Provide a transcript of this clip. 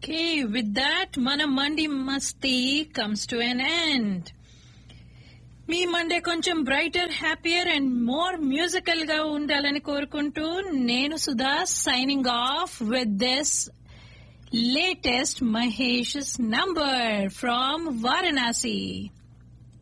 Okay, with that, Mana Mandi Masti comes to an end. Me Monday కొంచెం brighter, happier and more musical గా ఉండాలని కోరుకుంటూ నేను Sudha signing off with this latest Mahesh number from Varanasi.